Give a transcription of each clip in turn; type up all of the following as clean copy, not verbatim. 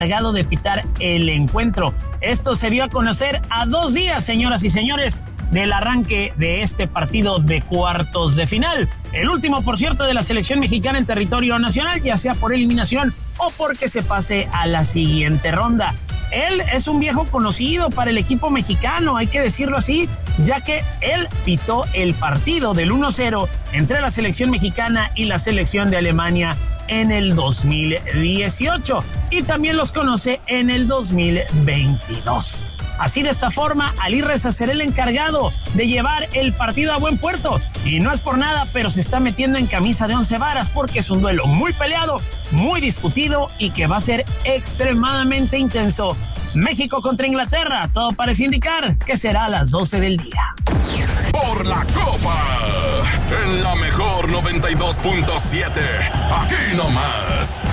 encargado de pitar el encuentro. Esto se dio a conocer a 2 días, señoras y señores, del arranque de este partido de cuartos de final. El último, por cierto, de la selección mexicana en territorio nacional, ya sea por eliminación o porque se pase a la siguiente ronda. Él es un viejo conocido para el equipo mexicano, hay que decirlo así, ya que él pitó el partido del 1-0 entre la selección mexicana y la selección de Alemania en el 2018 y también los conoce en el 2022. Así, de esta forma, Ali Reza será el encargado de llevar el partido a buen puerto. Y no es por nada, pero se está metiendo en camisa de 11 varas porque es un duelo muy peleado, muy discutido y que va a ser extremadamente intenso. México contra Inglaterra, todo parece indicar que será a las 12 del día. Por la Copa, en la mejor 92.7, aquí nomás.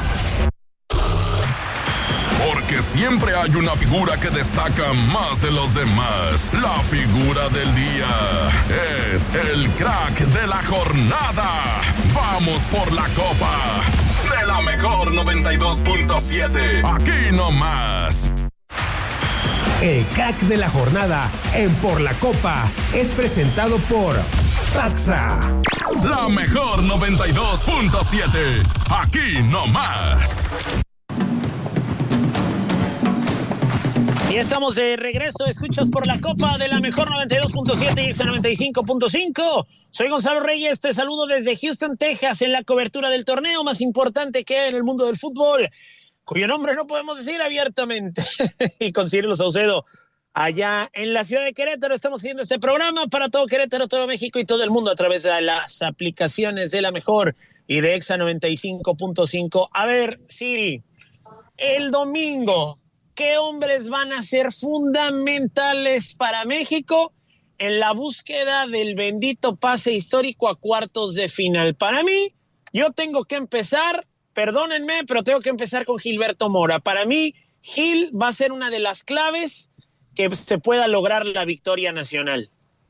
Porque siempre hay una figura que destaca más de los demás. La figura del día es el crack de la jornada. Vamos por la Copa de la mejor 92.7. Aquí nomás. El crack de la jornada en Por la Copa es presentado por Paxa. La mejor 92.7. Aquí nomás. Y estamos de regreso, escuchas Por la Copa de la mejor 92.7 y Exa 95.5. Soy Gonzalo Reyes, te saludo desde Houston, Texas, en la cobertura del torneo más importante que hay en el mundo del fútbol, cuyo nombre no podemos decir abiertamente, y con Cirilo Saucedo, allá en la ciudad de Querétaro. Estamos haciendo este programa para todo Querétaro, todo México y todo el mundo a través de las aplicaciones de La Mejor y de Exa 95.5. A ver, Siri, el domingo, ¿qué hombres van a ser fundamentales para México en la búsqueda del bendito pase histórico a cuartos de final? Para mí, yo tengo que empezar, perdónenme, pero tengo que empezar con Gilberto Mora. Para mí, Gil va a ser una de las claves que se pueda lograr la victoria nacional.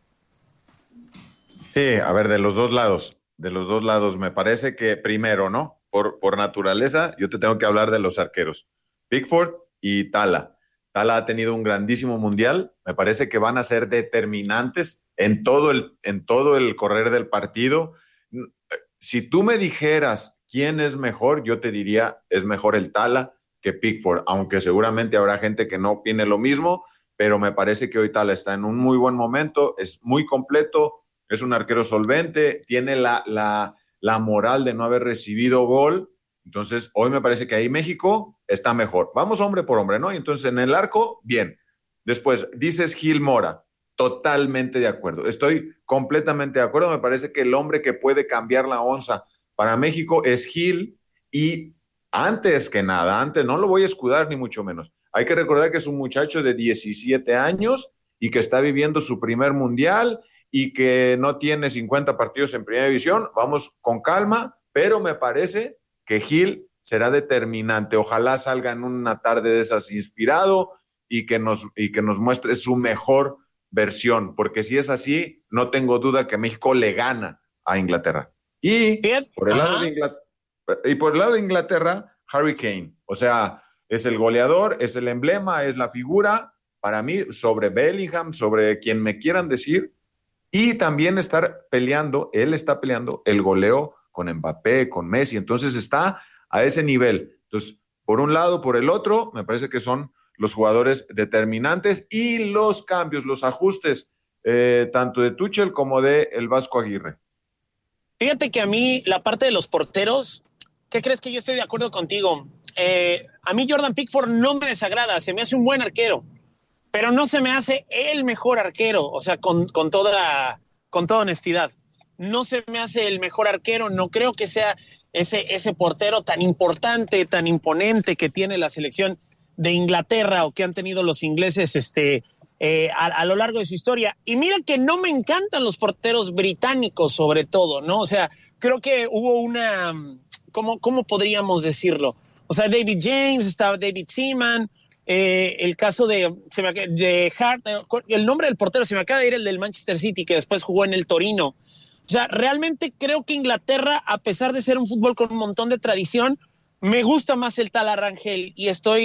Sí, a ver, de los dos lados, me parece que primero, ¿no? Por naturaleza, yo te tengo que hablar de los arqueros. Pickford y Tala. Tala ha tenido un grandísimo mundial. Me parece que van a ser determinantes en todo el correr del partido. Si tú me dijeras quién es mejor, yo te diría es mejor el Tala que Pickford, aunque seguramente habrá gente que no opine lo mismo, pero me parece que hoy Tala está en un muy buen momento, es muy completo, es un arquero solvente, tiene la moral de no haber recibido gol. Entonces, hoy me parece que ahí México está mejor. Vamos hombre por hombre, ¿no? Y entonces, en el arco, bien. Después, dices Gil Mora. Totalmente de acuerdo. Estoy completamente de acuerdo. Me parece que el hombre que puede cambiar la onza para México es Gil. Y antes que nada, no lo voy a escudar ni mucho menos. Hay que recordar que es un muchacho de 17 años y que está viviendo su primer mundial y que no tiene 50 partidos en primera división. Vamos con calma, pero me parece que Gil será determinante. Ojalá salga en una tarde de esas inspirado y que nos muestre su mejor versión, porque si es así, no tengo duda que México le gana a Inglaterra. Y por el lado de Inglaterra, Harry Kane. O sea, es el goleador, es el emblema, es la figura, para mí, sobre Bellingham, sobre quien me quieran decir, y también él está peleando el goleo con Mbappé, con Messi, entonces está a ese nivel. Entonces, por un lado, por el otro, me parece que son los jugadores determinantes y los cambios, los ajustes, tanto de Tuchel como de el Vasco Aguirre. Fíjate que a mí, la parte de los porteros, ¿qué crees? Que yo estoy de acuerdo contigo? A mí Jordan Pickford no me desagrada, se me hace un buen arquero, pero no se me hace el mejor arquero, o sea, con toda honestidad. No se me hace el mejor arquero, no creo que sea ese portero tan importante, tan imponente que tiene la selección de Inglaterra o que han tenido los ingleses a lo largo de su historia. Y mira que no me encantan los porteros británicos sobre todo, ¿no? O sea, creo que hubo una, ¿cómo podríamos decirlo? O sea, David James, estaba David Seaman, el caso de Hart, el nombre del portero se me acaba de ir, el del Manchester City, que después jugó en el Torino. O sea, realmente creo que Inglaterra, a pesar de ser un fútbol con un montón de tradición, Me gusta más el Tala Rangel y estoy